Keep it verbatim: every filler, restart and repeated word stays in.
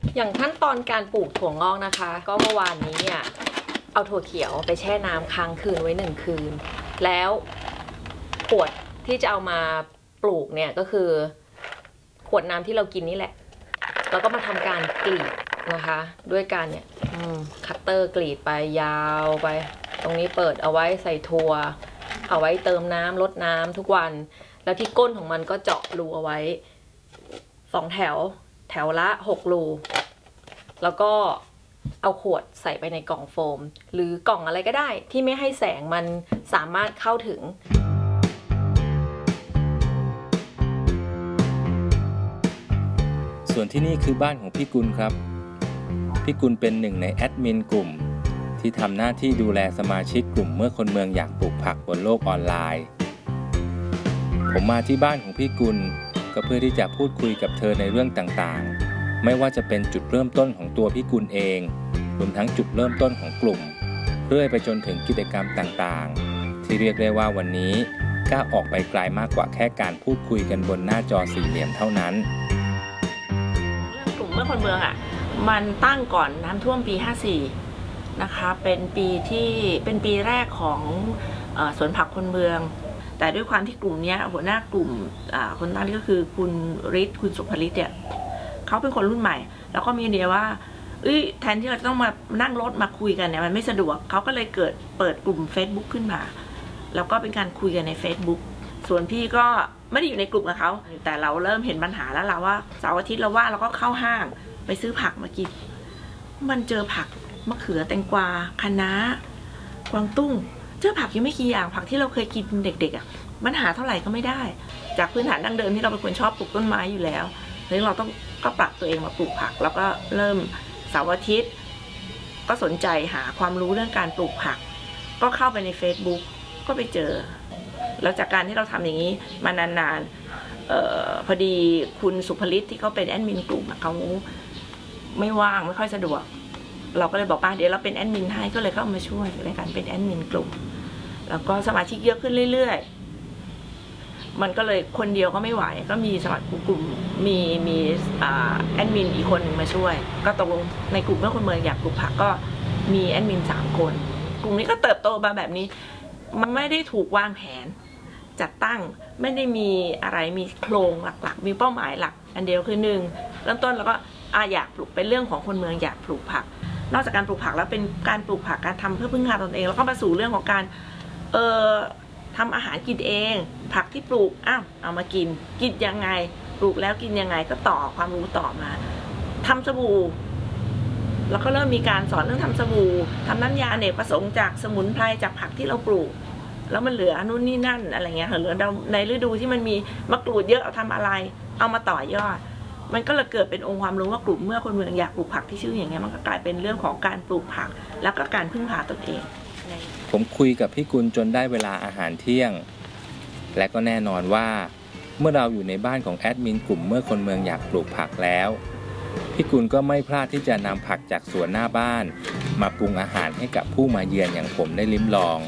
อย่างขั้นตอนการปลูกถั่วงอกนะคะก็เมื่อวานนี้เนี่ยเอาถั่วเขียวไปแช่น้ำค้างคืนไว้หนึ่งคืนแล้วขวดที่จะเอามาปลูกเนี่ยก็คือขวดน้ำที่เรากินนี่แหละแล้วก็มาทำการกรีดนะคะด้วยการเนี่ยคัตเตอร์กรีดไปยาวไปตรงนี้เปิดเอาไว้ใส่ถั่วเอาไว้เติมน้ำลดน้ำทุกวันแล้วที่ก้นของมันก็เจาะรูเอาไว้สองแถวแถวละหกรูแล้วก็เอาขวดใส่ไปในกล่องโฟมหรือกล่องอะไรก็ได้ที่ไม่ให้แสงมันสามารถเข้าถึงส่วนที่นี่คือบ้านของพี่กุลครับพี่กุลเป็นหนึ่งในแอดมินกลุ่มที่ทำหน้าที่ดูแลสมาชิกกลุ่มเมื่อคนเมืองอยากปลูกผักบนโลกออนไลน์ผมมาที่บ้านของพี่กุลก็เพื่อที่จะพูดคุยกับเธอในเรื่องต่างๆไม่ว่าจะเป็นจุดเริ่มต้นของตัวพี่กุลเองรวมทั้งจุดเริ่มต้นของกลุ่มเรื่อยไปจนถึงกิจกรรมต่างๆที่เรียกได้ว่าวันนี้ก้าวออกไปไกลมากกว่าแค่การพูดคุยกันบนหน้าจอสี่เหลี่ยมเท่านั้นเรื่องกลุ่มเมื่อคนเมืองอ่ะมันตั้งก่อนน้ำท่วมปีห้าสี่นะคะเป็นปีที่เป็นปีแรกของสวนผักคนเมืองแต่ด้วยความที่กลุ่มนี้หัวหน้ากลุ่มคนตั้งนี่ก็คือคุณฤทธิ์คุณสุภฤทธิ์เนี่ยเขาเป็นคนรุ่นใหม่แล้วก็มีไอเดียว่าแทนที่เราจะต้องมานั่งรถมาคุยกันเนี่ยมันไม่สะดวกเขาก็เลยเกิดเปิดกลุ่ม Facebook ขึ้นมาแล้วก็เป็นการคุยกันใน Facebook ส่วนพี่ก็ไม่ได้อยู่ในกลุ่มกับเขาแต่เราเริ่มเห็นปัญหาแล้วเราว่าเสาร์อาทิตย์เราว่าเราก็เข้าห้างไปซื้อผักมากินมันเจอผักมะเขือแตงกวาคะน้ากวางตุ้งเจอผักยังไม่กี่อย่างผักที่เราเคยกินเด็กๆอ่ะมันหาเท่าไหร่ก็ไม่ได้จากพื้นฐานดั้งเดิมที่เราเป็นคนชอบปลูกต้นไม้อยู่แล้วเลยเราต้องก็ปรับตัวเองมาปลูกผักแล้วก็เริ่มเสาร์อาทิตย์ก็สนใจหาความรู้เรื่องการปลูกผักก็เข้าไปใน Facebook ก็ไปเจอแล้วจากการที่เราทำอย่างนี้มานานๆออพอดีคุณสุภฤทธิ์ที่เขาเป็นแอดมินกลุ่มเขาไม่ว่างไม่ค่อยสะดวกเราก็เลยบอกว่าเดี๋ยวเราเป็นแอดมินให้ก็เลยเข้ามาช่วยในการเป็นแอดมินกลุ่มแล้วก็สมาชิกเยอะขึ้นเรื่อยๆมันก็เลยคนเดียวก็ไม่ไหวก็มีสมาชิกกลุ่มมีมีแอดมินอีกคนหนึ่งมาช่วยก็ตกลงในกลุ่มเมื่อคนเมืองอยากปลูกผักก็มีแอดมินสามคนกลุ่มนี้ก็เติบโตมาแบบนี้มันไม่ได้ถูกวางแผนจัดตั้งไม่ได้มีอะไรมีโครงหลักๆมีเป้าหมายหลักอันเดียวคือหนึ่งเริ่มต้นแล้วก็อาอยากปลูกเป็นเรื่องของคนเมืองอยากปลูกผักนอกจากการปลูกผักแล้วเป็นการปลูกผักการทำเพื่อพึ่งพาตนเองแล้วก็มาสู่เรื่องของการเอ่อทำอาหารกินเองผักที่ปลูกอ้าวเอามากินกินยังไงปลูกแล้วกินยังไงก็ต่อความรู้ต่อมาทำสบู่แล้วก็เริ่มมีการสอนเรื่องทำสบู่ทำน้ำยาอเนกประสงค์จากสมุนไพรจากผักที่เราปลูกแล้วมันเหลือนู่นนี่นั่นอะไรเงี้ยเหลือในฤดูที่มันมีมะกรูดเยอะเอาทำอะไรเอามาต่อยอดมันก็เลยเกิดเป็นองค์ความรู้ว่ากลุ่มเมื่อคนเมืองอยากปลูกผักที่ชื่ออย่างเงี้ยมันก็กลายเป็นเรื่องของการปลูกผักแล้วก็การพึ่งพาตนเองผมคุยกับพี่กุลจนได้เวลาอาหารเที่ยงและก็แน่นอนว่าเมื่อเราอยู่ในบ้านของแอดมินกลุ่มเมื่อคนเมืองอยากปลูกผักแล้วพี่กุลก็ไม่พลาดที่จะนำผักจากสวนหน้าบ้านมาปรุงอาหารให้กับผู้มาเยือนอย่างผมได้ลิ้มลอง